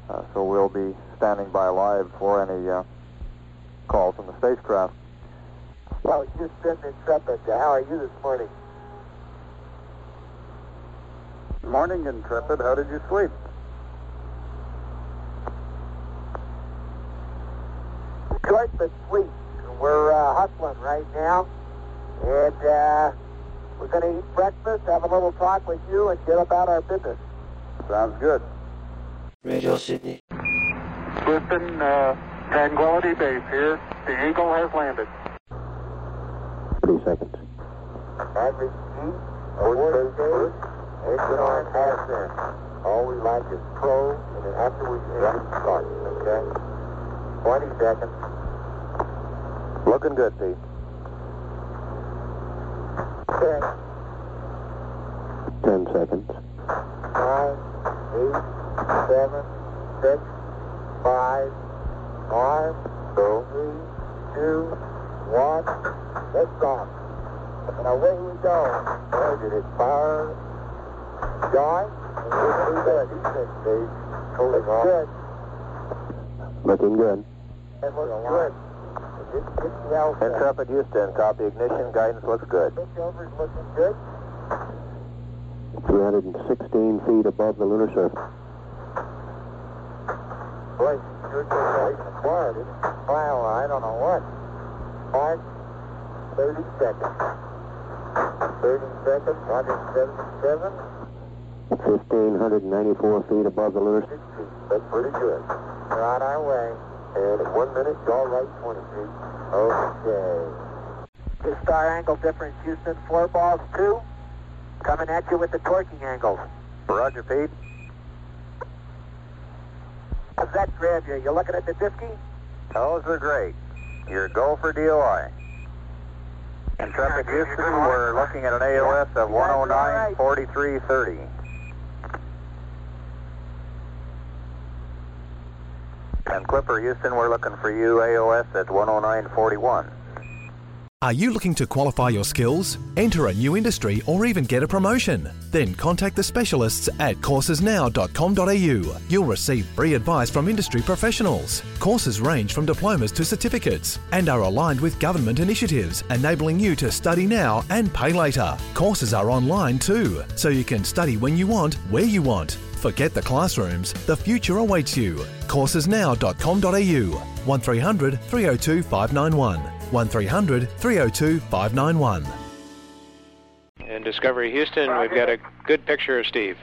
So we'll be standing by live for any calls from the spacecraft. Well, Houston, Intrepid, how are you this morning? Morning, Intrepid. How did you sleep? Short but sweet. We're hustling right now, and we're going to eat breakfast, have a little talk with you, and get about our business. Sounds good. Radio Sydney. Houston, Tranquility Base here. The Eagle has landed. 3 seconds. Average G, award first, engine on half in. All we like is pro, and then after we start, okay? 20 seconds. Looking good, Pete. 10 seconds. 9, 8, 7, 6, 5, arm, 3, 2, 1, lift off. And away we go. Boy, did it fire. John, and we're pretty good. He's in stage. Cooling off. Good. Looking good. It looks good. Intrepid Houston, copy ignition, guidance looks good. Switchover's looking good. 316 feet above the lunar surface. Boy, sure goes quiet. It's file, I don't know what. 30 seconds. 30 seconds, 177. 1,594 feet above the lunar surface. That's pretty good. We're on our way. And in 1 minute, all right, 20 feet. Okay. The star angle difference, Houston, 4 balls, 2. Coming at you with the torquing angles. Roger, Pete. How's that grab you? You looking at the 50? Those are great. Your go for DOI. Intrepid Houston, we're looking at an AOS of 109.4330. And Clipper Houston, we're looking for you, AOS at 109.41. Are you looking to qualify your skills, enter a new industry, or even get a promotion? Then contact the specialists at coursesnow.com.au. You'll receive free advice from industry professionals. Courses range from diplomas to certificates and are aligned with government initiatives, enabling you to study now and pay later. Courses are online too, so you can study when you want, where you want. Forget the classrooms, the future awaits you. Coursesnow.com.au 1300 302 591 1300 302 591. In Discovery Houston, we've got a good picture of Steve.